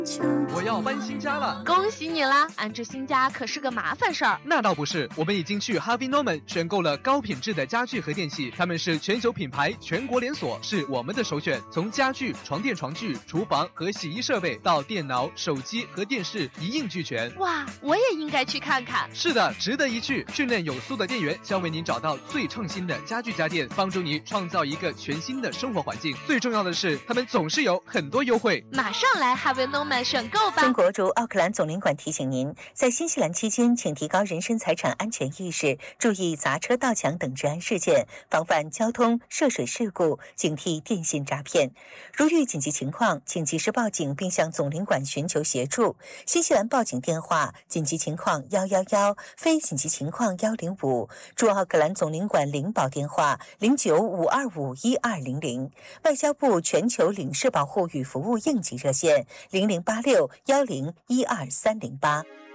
我要搬新家了， 恭喜你啦！安置新家可是个麻烦事儿。 那倒不是，我们已经去 Harvey Norman 选购了高品质的家具和电器，他们是全球品牌，全国连锁，是我们的首选。从家具、床垫、床具、厨房和洗衣设备到电脑、手机和电视一应俱全。 哇，我也应该去看看。 是的，值得一去。训练有素的店员将为您找到最创新的家具家电，帮助你创造一个全新的生活环境。最重要的是，他们总是有很多优惠。 马上来 Harvey Norman 选购吧。 中国驻奥克兰总领馆提醒您，在新西兰期间，请提高人身财产安全意识，注意砸车、盗抢等治安事件，防范交通涉水事故，警惕电信诈骗。如遇紧急情况，请及时报警并向总领馆寻求协助。新西兰报警电话：紧急情况111，非紧急情况105。驻奥克兰总领馆领保电话0952512200。外交部全球领事保护与服务应急热线008610123008。